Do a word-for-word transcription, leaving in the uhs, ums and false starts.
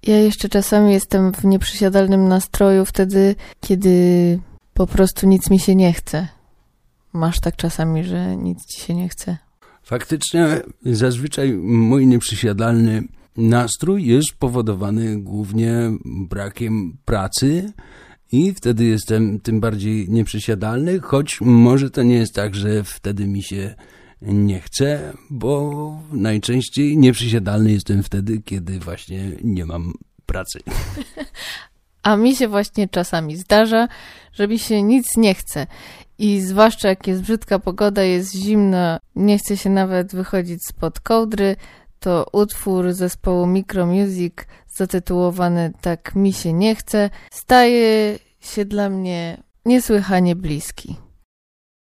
Ja jeszcze czasami jestem w nieprzysiadalnym nastroju wtedy, kiedy po prostu nic mi się nie chce. Masz tak czasami, że nic ci się nie chce? Faktycznie zazwyczaj mój nieprzysiadalny nastrój jest powodowany głównie brakiem pracy i wtedy jestem tym bardziej nieprzysiadalny, choć może to nie jest tak, że wtedy mi się nie chce, bo najczęściej nieprzysiadalny jestem wtedy, kiedy właśnie nie mam pracy. A mi się właśnie czasami zdarza, że mi się nic nie chce. I zwłaszcza jak jest brzydka pogoda, jest zimno, nie chce się nawet wychodzić spod kołdry, to utwór zespołu Micromusic zatytułowany Tak mi się nie chce staje się dla mnie niesłychanie bliski.